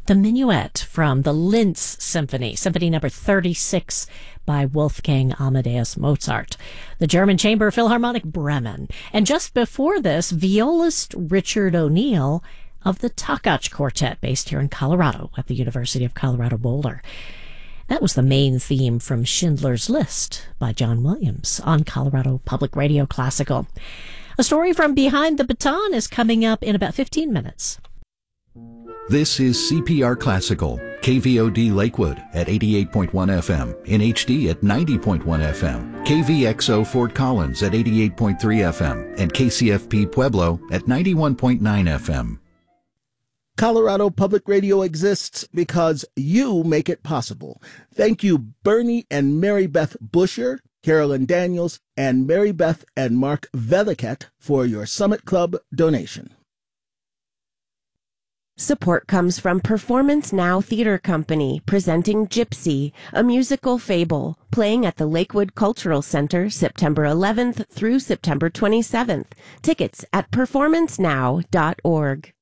the Minuet from the Linz Symphony, Symphony number 36 by Wolfgang Amadeus Mozart, the German Chamber Philharmonic Bremen. And just before this, violist Richard O'Neill of the Takach Quartet, based here in Colorado at the University of Colorado Boulder. That was the main theme from Schindler's List by John Williams on Colorado Public Radio Classical. A story from Behind the Baton is coming up in about 15 minutes. This is CPR Classical, KVOD Lakewood at 88.1 FM, in HD at 90.1 FM, KVXO Fort Collins at 88.3 FM, and KCFP Pueblo at 91.9 FM. Colorado Public Radio exists because you make it possible. Thank you, Bernie and Mary Beth Busher, Carolyn Daniels, and Mary Beth and Mark Veliket for your Summit Club donation. Support comes from Performance Now Theater Company, presenting Gypsy, a musical fable, playing at the Lakewood Cultural Center September 11th through September 27th. Tickets at performancenow.org.